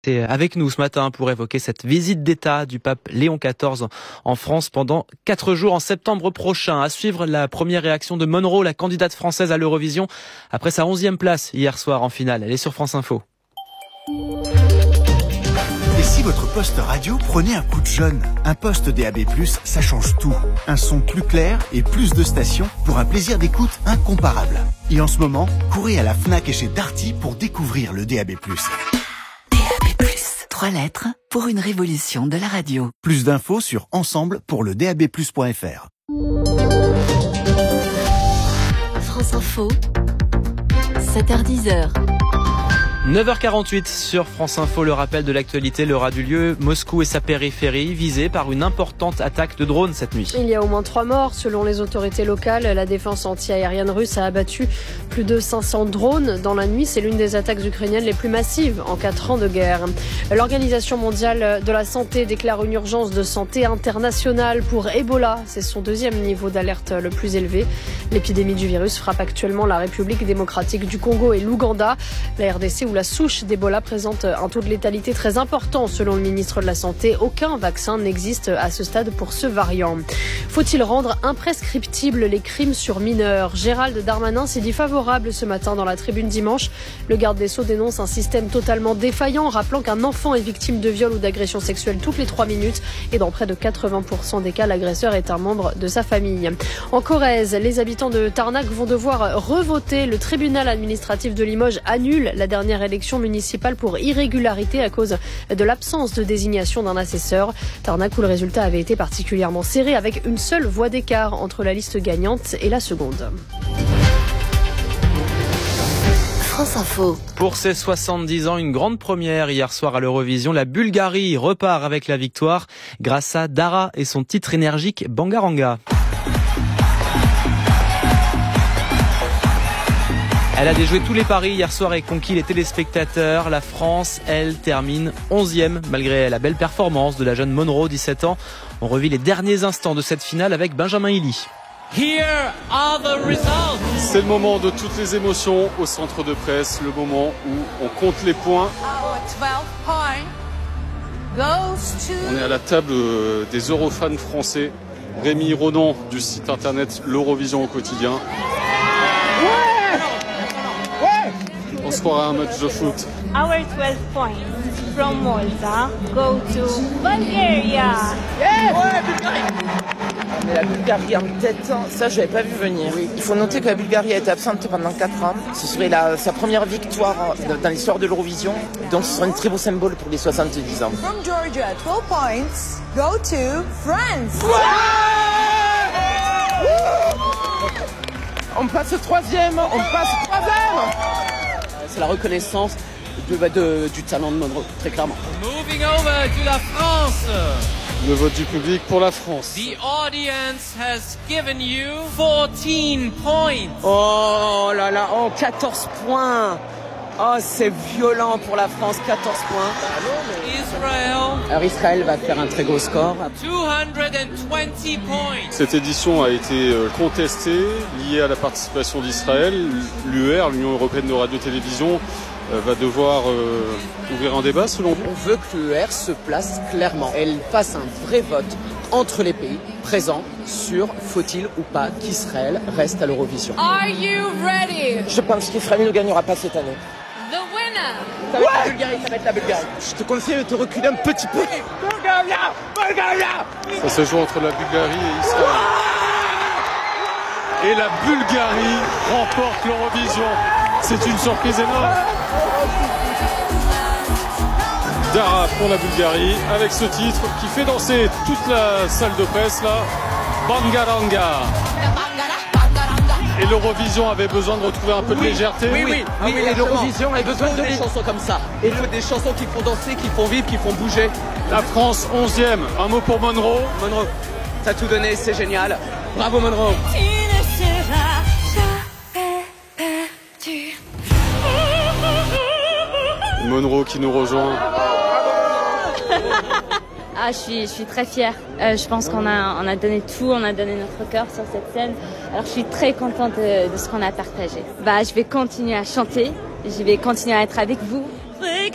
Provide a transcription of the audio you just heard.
C'est avec nous ce matin pour évoquer cette visite d'État du pape Léon XIV en France pendant 4 jours en septembre prochain. À suivre la première réaction de Monroe, la candidate française à l'Eurovision, après sa 11e place hier soir en finale. Elle est sur France Info. Et si votre poste radio prenait un coup de jeune? Un poste DAB+, ça change tout. Un son plus clair et plus de stations pour un plaisir d'écoute incomparable. Et en ce moment, courez à la Fnac et chez Darty pour découvrir le DAB+. 3 lettres pour une révolution de la radio. Plus d'infos sur ensemble pour le dabplus.fr. France Info, 7h-10h. 9h48 sur France Info, le rappel de l'actualité l'aura du lieu. Moscou et sa périphérie visés par une importante attaque de drones cette nuit. Il y a au moins 3 morts selon les autorités locales. La défense anti-aérienne russe a abattu plus de 500 drones dans la nuit. C'est l'une des attaques ukrainiennes les plus massives en 4 ans de guerre. L'Organisation mondiale de la santé déclare une urgence de santé internationale pour Ebola. C'est son 2e niveau d'alerte le plus élevé. L'épidémie du virus frappe actuellement la République démocratique du Congo et l'Ouganda. La RDC où la souche d'Ebola présente un taux de létalité très important selon le ministre de la Santé. Aucun vaccin n'existe à ce stade pour ce variant. Faut-il rendre imprescriptibles les crimes sur mineurs? Gérald Darmanin s'est dit favorable ce matin dans la Tribune dimanche. Le garde des Sceaux dénonce un système totalement défaillant, rappelant qu'un enfant est victime de viol ou d'agression sexuelle toutes les 3 minutes et dans près de 80% des cas, l'agresseur est un membre de sa famille. En Corrèze, les habitants de Tarnac vont devoir revoter. Le tribunal administratif de Limoges annule la dernière élection municipale pour irrégularité à cause de l'absence de désignation d'un assesseur. Tarnac où le résultat avait été particulièrement serré avec une seule voix d'écart entre la liste gagnante et la seconde. France Info. Pour ses 70 ans, une grande première hier soir à l'Eurovision. La Bulgarie repart avec la victoire grâce à Dara et son titre énergique Bangaranga. Elle a déjoué tous les paris hier soir et conquis les téléspectateurs. La France, elle, termine 11e malgré la belle performance de la jeune Monroe, 17 ans. On revit les derniers instants de cette finale avec Benjamin Hilly. Here are the results. C'est le moment de toutes les émotions au centre de presse, le moment où on compte les points. On est à la table des Eurofans français. Rémi Ronan du site internet l'Eurovision au quotidien. On se croirait à un match de foot. Our 12 points from Malta go to Bulgaria. Yes! Ouais, Bulgarie! Mais la Bulgarie en tête, ça je n'avais pas vu venir. Oui. Il faut noter que la Bulgarie a été absente pendant 4 ans. Ce serait sa première victoire dans l'histoire de l'Eurovision. Donc ce serait un très beau symbole pour les 70 ans. From Georgia, 12 points go to France. Ouais! On passe 3e, on passe 3e. C'est la reconnaissance du talent de Monroe, très clairement. Moving over to la France. Le vote du public pour la France. The audience has given you 14 points. Oh là là, 14 points. Oh, c'est violent pour la France, 14 points. Israel. Alors Israël va faire un très gros score. 220 points. Cette édition a été contestée, liée à la participation d'Israël. L'UR, l'Union européenne de radio-télévision, va devoir ouvrir un débat selon vous. On veut que l'UR se place clairement. Elle fasse un vrai vote entre les pays présents sur faut-il ou pas qu'Israël reste à l'Eurovision. Are you ready? Je pense qu'Israël ne gagnera pas cette année. The winner. Ça va être la Bulgarie, ça va être la Bulgarie. Je te conseille de te reculer un petit peu. Bulgaria! Bulgaria! Ça se joue entre la Bulgarie et Israël. Et la Bulgarie remporte l'Eurovision. C'est une surprise énorme. Dara pour la Bulgarie avec ce titre qui fait danser toute la salle de presse là. Bangaranga. Et l'Eurovision avait besoin de retrouver un peu de légèreté. Oui, et l'Eurovision a besoin de chansons comme ça. Et il faut des chansons qui font danser, qui font vivre, qui font bouger. La France 11e. Un mot pour Monroe. Monroe, t'as tout donné, c'est génial. Bravo Monroe. Tu ne seras jamais perdu. Monroe qui nous rejoint. Ah, je suis très fière. Je pense qu'on a donné tout, on a donné notre cœur sur cette scène. Alors je suis très contente de ce qu'on a partagé. Je vais continuer à chanter, je vais continuer à être avec vous